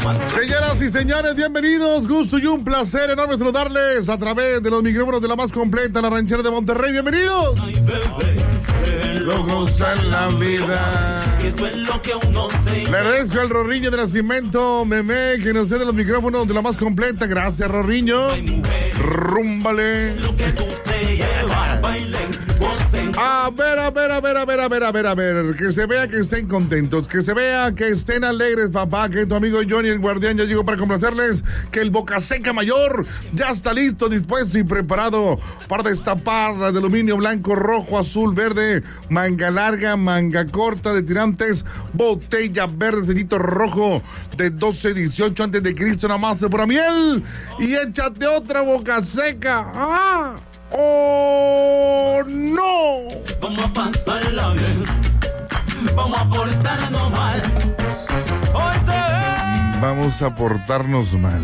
Señoras y señores, bienvenidos, gusto y un placer enorme saludarles a través de los micrófonos de la más completa, la ranchera de Monterrey. Bienvenidos. Lo goza en la vida. Le agradezco al Rorriño de Nacimiento, Meme, que nos cede los micrófonos de la más completa. Gracias, Rorriño. Rúmbale. A ver, que se vea que estén contentos, que se vea que estén alegres, papá, que tu amigo Johnny el Guardián ya llegó para complacerles, que el Boca Seca Mayor ya está listo, dispuesto y preparado para destapar las de aluminio blanco, rojo, azul, verde, manga larga, manga corta de tirantes, botella verde, sellito rojo de 12-18 antes de Cristo, nada más por miel y échate otra Boca Seca. ¡Ah! ¡Oh, no! Vamos a pasarla bien, vamos a portarnos mal. Hoy se ve. Vamos a portarnos mal.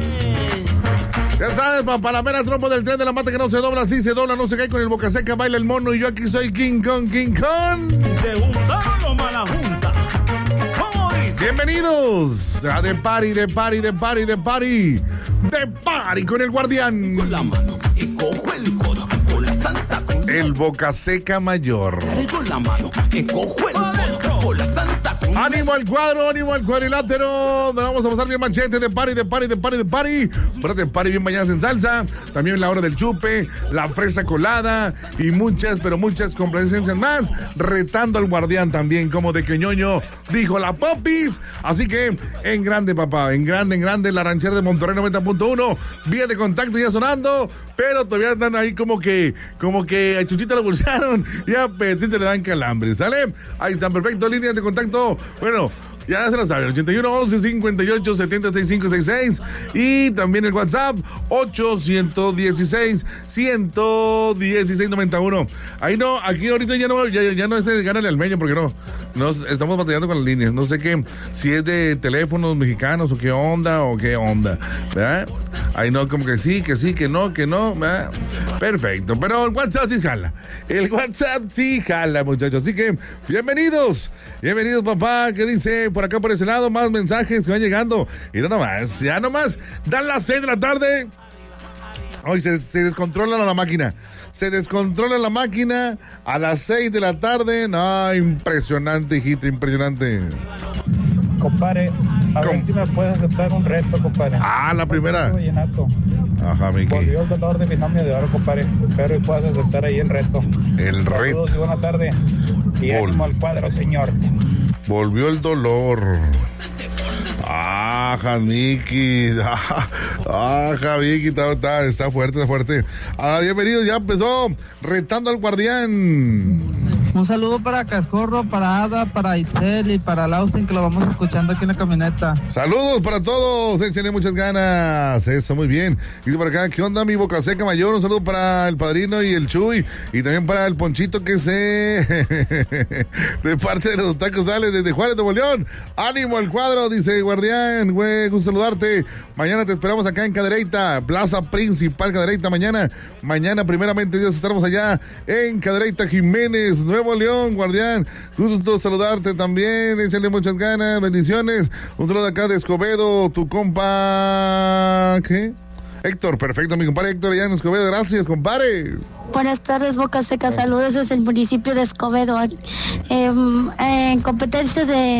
Ya sabes, papá, la mera trompa del tren de la mata que no se dobla, sí se dobla, no se cae con el Boca Seca, baila el mono y yo aquí soy King Kong, King Kong. Se juntaron los mala junta. ¿Cómo dice? Bienvenidos a The Party, The Party, The Party, The Party, The Party con el Guardián. Con la mano y cojo el codo. Santa Cruz. El Boca Seca Mayor. Con la mano que cojo el codo por la Santa Cruz. Ánimo al cuadro, ánimo al cuadrilátero. Nos vamos a pasar bien manchete de party, de party, de party, de party. Pero de party bien bañadas en salsa. También la hora del chupe, la fresa colada y muchas, pero muchas complacencias más. Retando al Guardián también, como de que ñoño dijo la Popis. Así que en grande, papá, en grande, la ranchera de Monterrey 90.1. Vía de contacto ya sonando, pero todavía están ahí como que a Chuchita lo bolsaron y a Petita le dan calambre, ¿sale? Ahí están, perfecto, líneas de contacto. Bueno, ya se la saben, 81 11 58 76 566 y también el WhatsApp 816 116 91. Ahí no, aquí ahorita ya no es el gánale al meño porque no estamos batallando con las líneas. No sé qué, si es de teléfonos mexicanos o qué onda, ¿verdad? Ahí no, como que sí, que no, ¿verdad? Perfecto, pero el WhatsApp sí jala. El WhatsApp sí jala, muchachos. Así que, bienvenidos, papá. ¿Qué dice por acá, por ese lado? Más mensajes que van llegando. Y ya nomás, dan las 6 de la tarde. Hoy se descontrola la máquina. Se descontrola la máquina a las 6 de la tarde. No, impresionante, hijito, impresionante. Compadre, a ver si me puedes aceptar un reto, compadre. Ah, la primera. Ajá, Miki. Volvió el dolor de mi binomio de oro, compadre. Espero que puedas aceptar ahí el reto. El reto. Saludos y buena tarde. Y ánimo al cuadro, señor. Volvió el dolor. Ajá, Miki. Ajá, Miki. Está fuerte. Ah, bienvenido, ya empezó. Retando al Guardián. Un saludo para Cascorro, para Ada, para Itzel y para Lausen, que lo vamos escuchando aquí en la camioneta. Saludos para todos, échenle muchas ganas. Eso, muy bien. Y por acá, ¿qué onda, mi Boca Seca Mayor? Un saludo para el Padrino y el Chuy. Y también para el Ponchito que de parte de los Tacos Dales desde Juárez, Nuevo León. Ánimo al cuadro, dice Guardián. Güey, gusto saludarte. Mañana te esperamos acá en Cadereyta, Plaza Principal Cadereyta. Mañana, primeramente Dios, estaremos allá en Cadereyta, Jiménez, Nuevo León, Guardián. Gusto saludarte también, échale muchas ganas, bendiciones. Un saludo acá de Escobedo, tu compa, ¿qué? Héctor, perfecto, mi compadre Héctor allá en Escobedo, gracias, compadre. Buenas tardes, Boca Seca, saludos desde el municipio de Escobedo. En competencia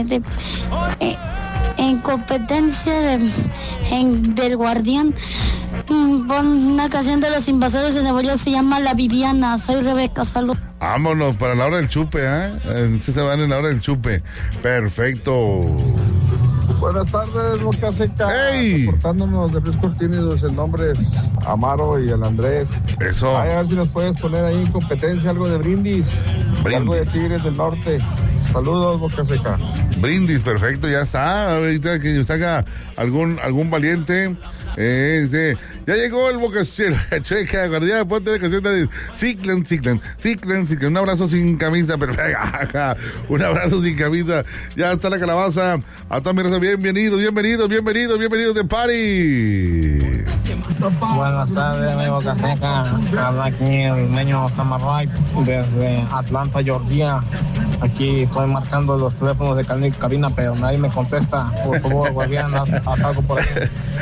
del Guardián, una canción de los Invasores de Nuevo León se llama La Viviana. Soy Rebeca, salud. Vámonos para la hora del chupe, Sí se van en la hora del chupe. Perfecto. Buenas tardes, Boca Seca. ¡Hey! Reportándonos de Luis Cortinidos, el nombre es Amaro y el Andrés. Eso. A ver si nos puedes poner ahí en competencia algo de Brindis. Algo de Tigres del Norte. Saludos, Boca Seca. Brindis, perfecto, ya está. Ahorita que salga algún valiente. Ya llegó el Boca Checa, Guardián, ponte la canción de Ciclan. Un abrazo sin camisa, pero un abrazo sin camisa. Ya está la calabaza. A toda mi raza, bienvenidos de party. Buenas tardes, mi Boca Seca. Habla aquí el niño Samarray desde Atlanta, Georgia. Aquí estoy marcando los teléfonos de cabina, pero nadie me contesta. Por favor, guardián, haz algo por ahí.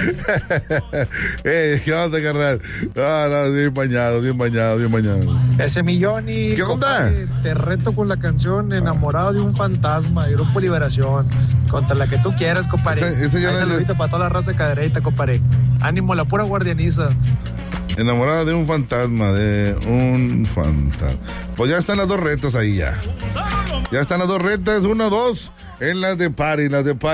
¿Qué onda, carnal? No, bien bañado. Ese millón y... ¿Qué onda? Te reto con la canción Enamorado de un fantasma, de Grupo Liberación. Contra la que tú quieras, compadre. Ese ya saludito para toda la raza de cadereita, compadre. Ánimo, la pura guardianiza. Enamorada de un fantasma, Pues ya están las dos retas ahí ya. Ya están las dos retas, 1, 2. En las de party.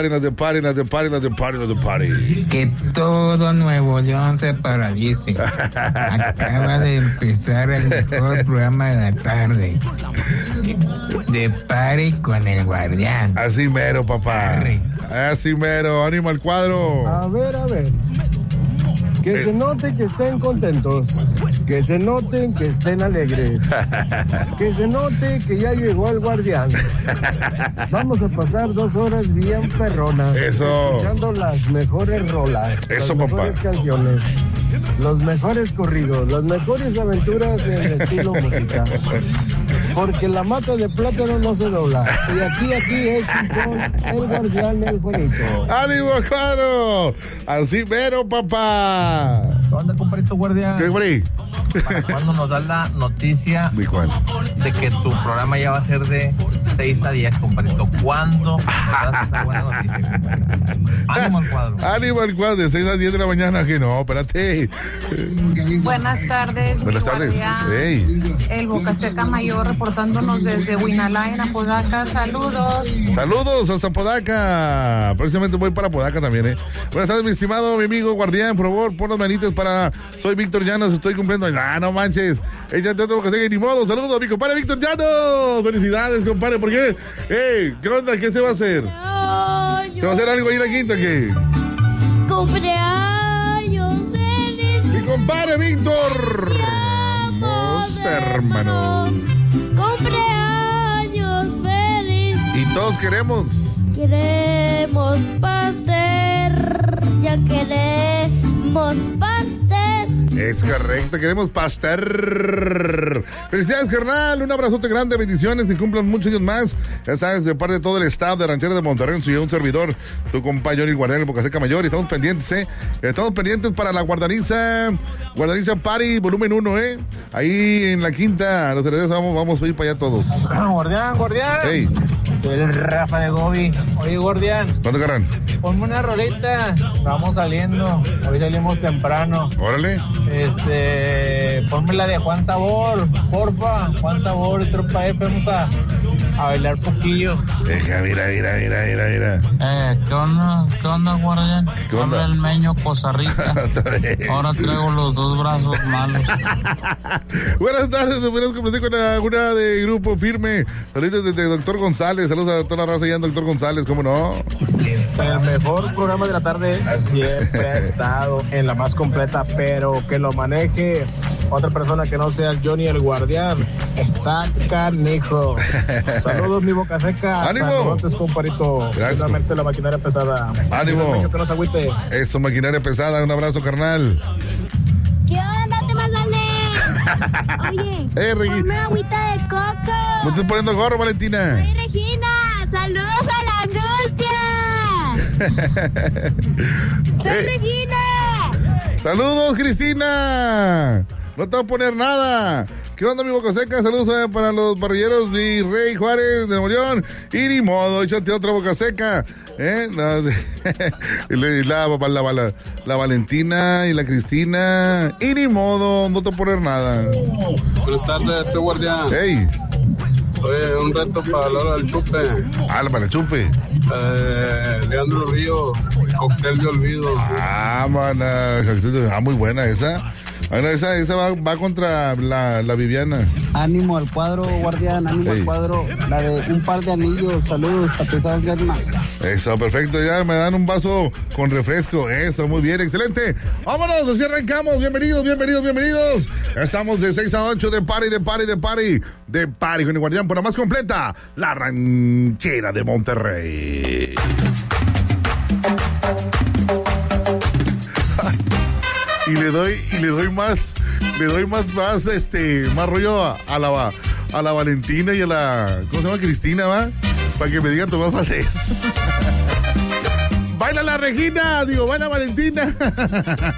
Que todo Nuevo León se paralice. Acaba de empezar el mejor programa de la tarde. De party con el guardián. Así mero, papá. Así mero, ánimo al cuadro. A ver. Que se note que estén contentos, que se noten que estén alegres, que se note que ya llegó el guardián. Vamos a pasar 2 horas bien perronas. Eso. Escuchando las mejores rolas. Eso, las papá. mejores canciones, los mejores corridos, las mejores aventuras en estilo música. Porque la mata de plátano no se dobla. Y aquí es el guardián, el bonito. ¡Ánimo, cuadro! Así mero, papá. ¿Dónde, compadrito guardián? ¿Qué, güey? ¿Para cuándo nos das la noticia ¿De cuál? de que tu programa ya va a ser de 6 a 10, compadrito? ¿Cuándo nos das esa buena noticia, compadrito? Ánimo al cuadro. Ánimo al cuadro, de 6 a 10 de la mañana. Que no, espérate. Buenas tardes. Buenas tardes. Hey. El Boca Seca Mayor reportándonos desde Huinalá, en Apodaca. Saludos. Saludos hasta Apodaca. Próximamente voy para Apodaca también, Buenas tardes, mi estimado, mi amigo guardián. Por favor, pon las manitas para... Soy Víctor Llanos, estoy cumpliendo... No manches. Échate otro Boca Seca y ni modo. Saludos a mi compadre Víctor Llanos. Felicidades, compadre. ¿Por qué? ¿Qué onda? ¿Qué se va a hacer? ¿Se va a hacer algo ahí en la quinta? ¿Qué? Cumpleaños feliz. Mi compadre Víctor. Vamos, hermanos. Cumpleaños feliz. Y todos queremos pastel. Ya queremos pastel. Es correcto, queremos pastel. Felicidades, carnal. Un abrazote grande, bendiciones y cumplan muchos años más. Ya sabes, de parte de todo el staff de Rancheras de Monterrey, un servidor, tu compañero y guardián, el Boca Seca Mayor. Y estamos pendientes, Estamos pendientes para la Guardaniza Party, volumen 1, Ahí en la quinta, los herederos, vamos a ir para allá todos. Guardián. Hey. Soy el Rafa de Gobi. Oye, guardián. ¿Dónde, carnal? Ponme una rolita. Vamos saliendo. Hoy salimos temprano. Órale. Ponme la de Juan Sabor, porfa. Juan Sabor, Tropa F. Vamos a bailar poquillo. Deja, mira. ¿Qué onda, guardián? ¿Qué onda? Habla el Meño Costa Rica. Ahora traigo los 2 brazos malos. Buenas tardes, nos podemos complacer con una de Grupo Firme. Saludos desde Doctor González. Saludos a toda la raza allá en Doctor González, ¿cómo no? El mejor programa de la tarde siempre ha estado en la más completa, pero que lo maneje otra persona que no sea Johnny el Guardián. Está canijo. Saludos, mi Boca Seca. ¡Ánimo! Saludos, comparito. Finalmente la maquinaria pesada. ¡Ánimo! Que no se agüite. Eso, maquinaria pesada. Un abrazo, carnal. ¿Qué onda, te Oye, ponme agüita de coco. Me estoy poniendo gorro, Valentina. Soy Regina. Saludos a la angustia. Soy Regina. Saludos, Cristina. No te voy a poner nada. ¿Qué onda, mi Boca Seca? Saludos para los parrilleros, mi Rey Juárez de Nuevo León. Y ni modo, échate otra Boca Seca. La Valentina y la Cristina. Y ni modo, no te voy a poner nada. Buenas tardes, guardián. Hey. Oye, un reto para la hora del chupe. Para el chupe. Leandro Ríos, Cóctel de Olvido. Muy buena esa. Bueno, esa va contra la Viviana. Ánimo al cuadro, guardián, ánimo al cuadro. La de un par de anillos, saludos, tapizados de Edma. Eso, perfecto, ya me dan un vaso con refresco. Eso, muy bien, excelente. Vámonos, así arrancamos. Bienvenidos. Estamos de 6 a 8 de party con el guardián por la más completa, la Ranchera de Monterrey. Y le doy más rollo a a la Valentina y a la, ¿cómo se llama? Cristina, ¿va? Para que me digan Tomás Valdés. Baila la Regina, digo, baila Valentina.